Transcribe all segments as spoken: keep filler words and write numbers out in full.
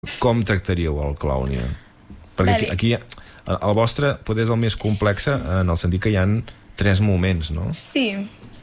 com tractaríeu el Clownia? Perquè aquí, aquí el vostre poder és el més complex en el sentit que hi ha tres moments, no? Sí.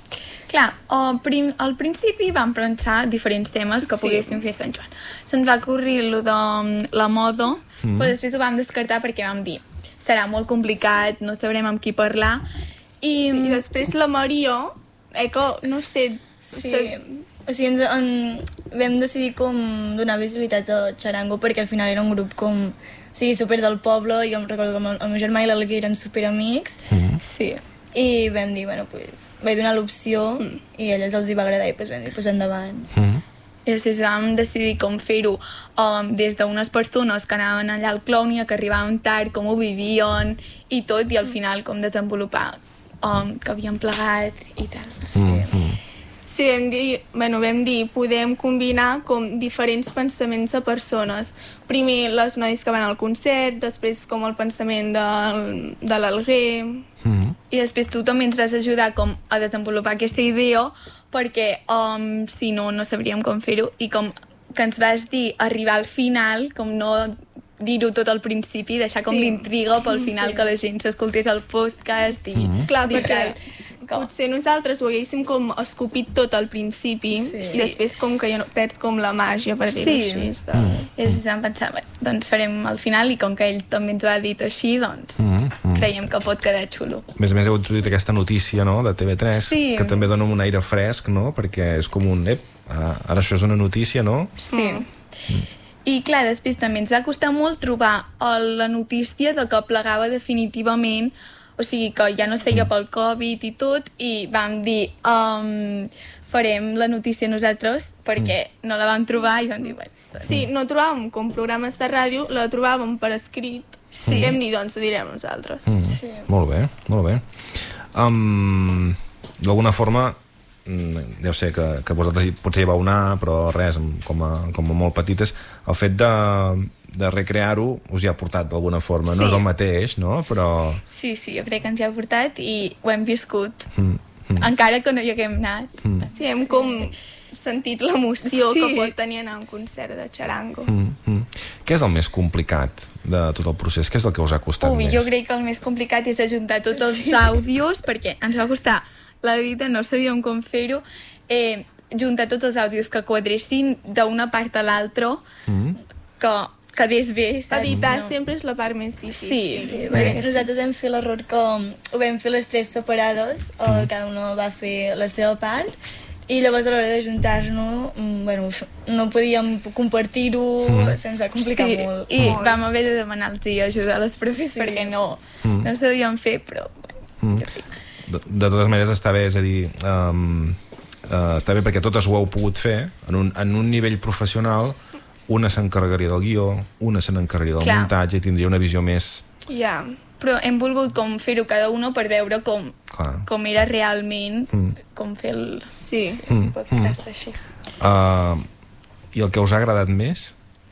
Clar, al, prim, al principi vam pensar diferents temes que sí. poguéssim fer Sant Joan. Se'ns va ocorrir lo de la moda, mm. però després ho vam descartar perquè vam dir serà molt complicat, no sabrem amb qui parlar. I, sí, i després la Maria, eh, que no sé... Sí. Se... O sigui, ens, en, vam decidir com donar visibilitat a Charango perquè al final era un grup com... O sigui, super del poble, jo em recordo que el, el meu germà i l'Alguer eren super amics. Mm. Sí. I vam dir, bueno, pues, vaig donar l'opció mm. i a ells els hi va agradar i pues, vam dir, pues endavant. Mm. I després vam decidir com fer-ho um, des d'unes persones que anaven allà al Clownia, que arribaven tard, com ho vivien i tot, i al final com desenvolupar um, que havien plegat i tal. Sí. Mm. Sí, vam dir, bueno, vam dir, podem combinar com diferents pensaments de persones. Primer les noies que van al concert, després com el pensament de, de l'Alguer... Mm. I després tu també ens vas ajudar com a desenvolupar aquesta idea perquè um, si no, no sabríem com fer-ho i com que ens vas dir arribar al final, com no dir-ho tot al principi, deixar com sí. l'intriga pel final sí. que la gent s'escoltés el podcast i... Mm. Clar, perquè... Potser nosaltres ho haguéssim com escopit tot al principi sí. i després com que ja no perd com la màgia, per dir-ho sí. així. De... Mm. I així vam pensar, bé, doncs farem al final i com que ell també ens ho ha dit així, doncs mm. Mm. creiem que pot quedar xulo. A més a més heu introduït aquesta notícia, no?, de T V tres, sí. que també dona un aire fresc, no?, perquè és com un... Ep, ara això és una notícia, no? Sí. Mm. I clar, després també ens va costar molt trobar la notícia de que plegava definitivament, o sigui que ja no es feia pel Covid i tot, i vam dir um, farem la notícia nosaltres perquè no la vam trobar i vam dir, bueno... Doncs... Sí, no trobàvem com programes de ràdio, la trobàvem per escrit, sí. i vam dir, doncs ho direm nosaltres. Mm. Sí. Molt bé, molt bé. Um, D'alguna forma, deu ser que, que vosaltres potser hi vau anar, però res, com a, com a molt petites, el fet de... de recrear-ho us hi ha portat d'alguna forma, sí. no és el mateix, no? Però... Sí, sí, jo crec que ens hi ha portat i ho hem viscut, mm, mm. encara que no hi haguem anat. Mm. Sí, hem sí, com sí. sentit l'emoció sí. que pot tenir anar a un concert de Charango. Mm, mm. Què és el més complicat de tot el procés? Què és el que us ha costat Ui, més? Jo crec que el més complicat és ajuntar tots els sí. àudios, perquè ens va costar la vida, no sabíem com fer-ho, eh, juntar tots els àudios que quadressin d'una part a l'altra, mm. que quedés bé, saps? Editar no. sempre és la part més difícil. Sí, sí, perquè nosaltres vam fer l'error que ho vam fer les tres separades, o mm. cada una va fer la seva part, i llavors a l'hora de juntar-nos, bueno, no podíem compartir-ho mm. sense complicar sí, molt. I molt. vam haver de demanar-los ajuda a les profes sí. perquè no, mm. no sabíem fer, però... Bueno, mm. de, de totes maneres està bé, és a dir... Um, uh, està bé perquè totes ho heu pogut fer en un, en un nivell professional. Una s'encarregaria del guió, una se n'encarregaria del Clar. muntatge i tindria una visió més... Ja. Yeah. Però hem volgut com fer-ho cada una per veure com, com era realment, mm. com fer el, sí. sí, el podcast mm. així. Uh, I el que us ha agradat més?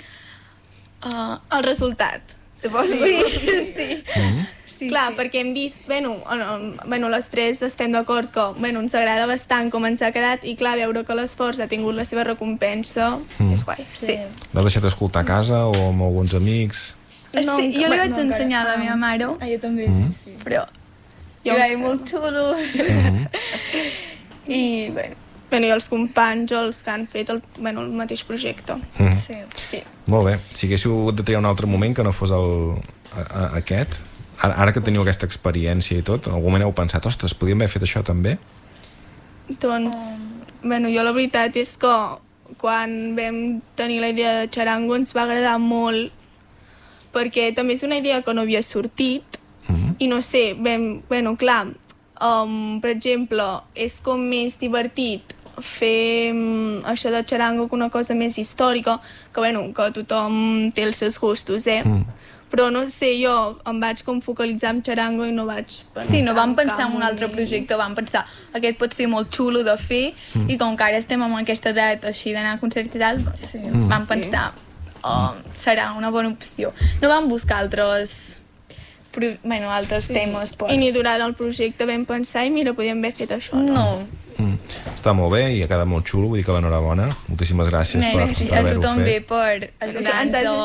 Uh, el resultat. Sí, sí. sí. Mm. Sí, Clar, sí. perquè hem vist, bueno, bueno, les tres estem d'acord que bueno, ens agrada bastant com ens ha quedat i clar, veure que l'esforç ha tingut la seva recompensa mm. és guai. Sí. L'heu deixat escoltar a casa o amb alguns amics? No, Estic, jo li vaig no, ensenyar a la meva mare. Ah, jo també, mm. sí, sí. Però jo vaig molt xulo. Mm. I, bueno... Bueno, i els companys o els que han fet el, bueno, el mateix projecte. Mm. Sí, sí. Molt bé. Si haguéssiu hagut de triar un altre moment que no fos el, a, a, aquest... Ara, ara que teniu aquesta experiència i tot, en algun moment heu pensat, ostres, podríem haver fet això també? Doncs, um... bueno, jo la veritat és que quan vam tenir la idea de Charango ens va agradar molt perquè també és una idea que no havia sortit mm. i no sé, vam, bueno, clar, um, per exemple, és com més divertit fer um, això de Charango que una cosa més històrica, que bueno, que tothom té els seus gustos, eh? Mm. Però no sé, jo em vaig com focalitzar en Charango i no vaig pensar... Sí, no vam pensar en un altre projecte, vam pensar aquest pot ser molt xulo de fer mm. i com que ara estem en aquesta edat així d'anar a concerts i tal, sí. mm. vam pensar oh, serà una bona opció. No vam buscar altres, bueno, altres sí. temes. Per... I ni durant el projecte vam pensar i mira, podíem haver fet això, no? No. Mm. Està està molt bé i ha quedat molt xulo, vull dir que l'enhorabona. Moltíssimes gràcies per, Merci per a tu haver-ho també fet. per ajudar-nos